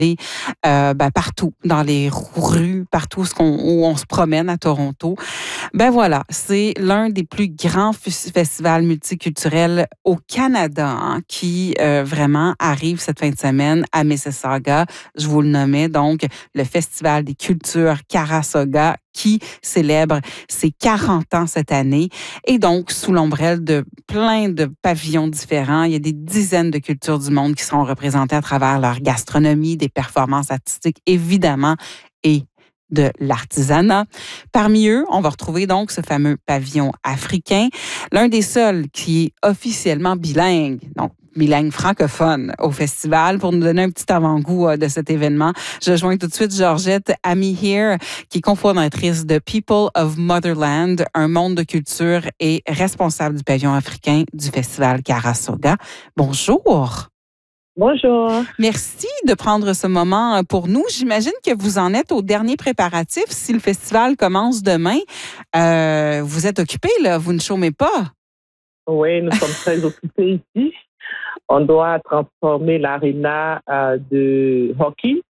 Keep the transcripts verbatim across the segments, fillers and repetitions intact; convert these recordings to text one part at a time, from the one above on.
euh, ben, partout, dans les rues, partout où on, où on se promène à Toronto. Ben voilà, c'est l'un des plus grands f- festivals multiculturels au Canada hein, qui euh, vraiment arrive cette fin de semaine à Mississauga. Je vous le nommais donc le Festival des cultures Carasoga qui célèbre ses quarante ans cette année. Et donc, sous l'ombrelle de plein de pavillons différents, il y a des dizaines de cultures du monde qui seront représentées à travers leur gastronomie, des performances artistiques, évidemment, et de l'artisanat. Parmi eux, on va retrouver donc ce fameux pavillon africain, l'un des seuls qui est officiellement bilingue, donc bilingue francophone au festival. Pour nous donner un petit avant-goût euh, de cet événement, je joins tout de suite Georgette Amihir, qui est cofondatrice de People of Motherland, un monde de culture et responsable du pavillon africain du festival Carasoga. Bonjour. Bonjour. Merci de prendre ce moment pour nous. J'imagine que vous en êtes au dernier préparatif. Si le festival commence demain, euh, vous êtes occupé, là, vous ne chômez pas. Oui, nous sommes très occupés ici. On doit transformer l'aréna euh, de hockey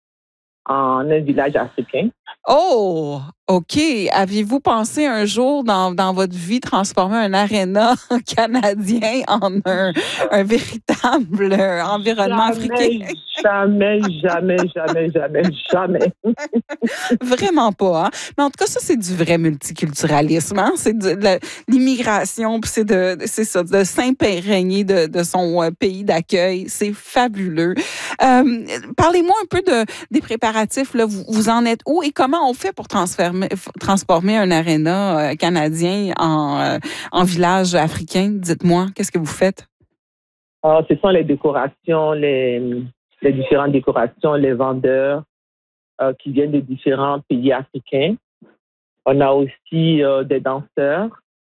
en un village africain. Oh, OK. Aviez-vous pensé un jour dans, dans votre vie transformer un aréna canadien en un, un véritable environnement jamais, africain? Jamais, jamais, jamais, jamais, jamais. Vraiment pas. Hein? Mais en tout cas, ça, c'est du vrai multiculturalisme. Hein? C'est de, de l'immigration, puis c'est de, c'est ça, de s'imprégner de, de son euh, pays d'accueil. C'est fabuleux. Euh, parlez-moi un peu de, des préparatifs. Là. Vous, vous en êtes où et comment on fait pour transformer, transformer un aréna euh, canadien en, euh, en village africain? Dites-moi, qu'est-ce que vous faites? Alors, ce sont les décorations, les, les différentes décorations, les vendeurs euh, qui viennent de différents pays africains. On a aussi euh, des danseurs.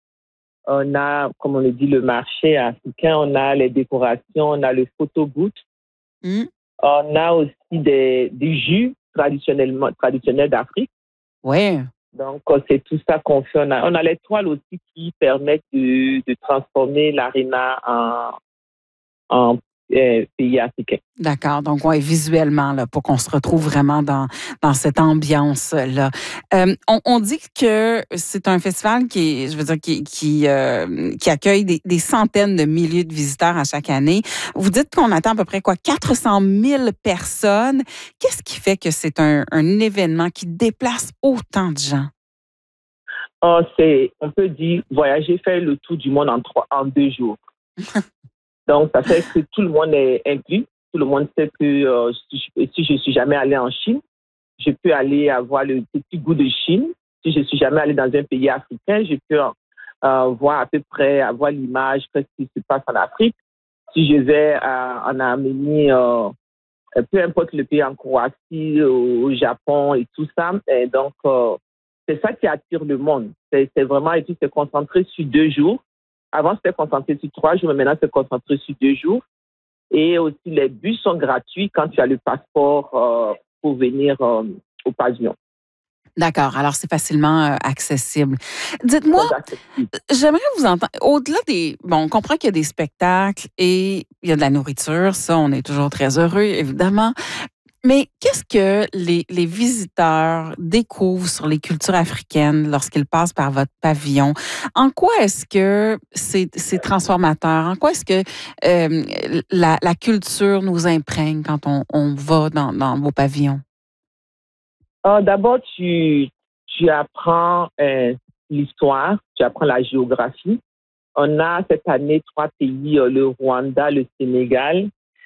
On a, comme on le dit, le marché africain. On a les décorations, on a le photo booth. Mm. On a aussi des, des jus traditionnellement traditionnels d'Afrique. Oui. Donc, c'est tout ça qu'on fait. On a, on a les toiles aussi qui permettent de, de transformer l'aréna en, en euh, pays africain. D'accord. Donc, oui, visuellement, là, pour qu'on se retrouve vraiment dans, dans cette ambiance-là. Euh, on, on dit que c'est un festival qui, est, je veux dire, qui, qui, euh, qui accueille des, des centaines de milliers de visiteurs à chaque année. Vous dites qu'on attend à peu près quoi, quatre cent mille personnes. Qu'est-ce qui fait que c'est un, un événement qui déplace autant de gens? Oh, c'est, on peut dire, voyager, faire le tour du monde en, trois, en deux jours. Donc, ça fait que tout le monde est inclus. Tout le monde sait que euh, si, je, si je ne suis jamais allé en Chine, je peux aller avoir le petit goût de Chine. Si je ne suis jamais allé dans un pays africain, je peux euh, voir à peu près, avoir l'image de ce qui se passe en Afrique. Si je vais euh, en Arménie, euh, peu importe le pays, en Croatie, au, au Japon et tout ça. Et donc, euh, c'est ça qui attire le monde. C'est, c'est vraiment, et puis c'est concentré sur deux jours. Avant, c'était concentré sur trois jours, mais maintenant, c'est concentré sur deux jours. Et aussi, les bus sont gratuits quand tu as le passeport euh, pour venir euh, au pavillon. D'accord. Alors, c'est facilement euh, accessible. Dites-moi, j'aimerais vous entendre, au-delà des... Bon, on comprend qu'il y a des spectacles et il y a de la nourriture. Ça, on est toujours très heureux, évidemment. Mais qu'est-ce que les, les visiteurs découvrent sur les cultures africaines lorsqu'ils passent par votre pavillon? En quoi est-ce que c'est, c'est transformateur? En quoi est-ce que euh, la, la culture nous imprègne quand on, on va dans, dans vos pavillons? Euh, d'abord, tu, tu apprends euh, l'histoire, tu apprends la géographie. On a cette année trois pays, euh, le Rwanda, le Sénégal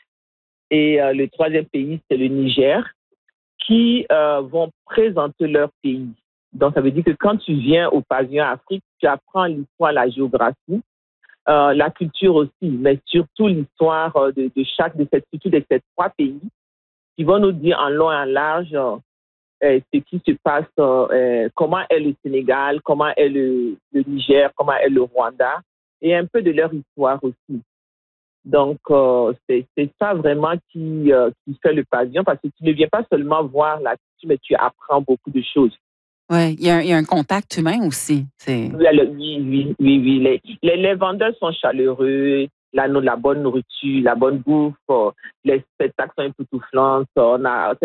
et euh, le troisième pays, c'est le Niger, qui euh, vont présenter leur pays. Donc, ça veut dire que quand tu viens au pavillon Afrique, tu apprends l'histoire, la géographie, euh, la culture aussi, mais surtout l'histoire de, de chaque de, cette, de ces trois pays qui vont nous dire en long et en large euh, euh, ce qui se passe, euh, comment est le Sénégal, comment est le, le Niger, comment est le Rwanda, et un peu de leur histoire aussi. Donc, euh, c'est, c'est ça vraiment qui, euh, qui fait le pavillon, parce que tu ne viens pas seulement voir la culture, mais tu apprends beaucoup de choses. Oui, il y, y a un contact humain aussi. C'est... Oui, oui, oui, oui. oui. Les, les, les vendeurs sont chaleureux, la, la bonne nourriture, la bonne bouffe, les spectacles sont époustouflants. On a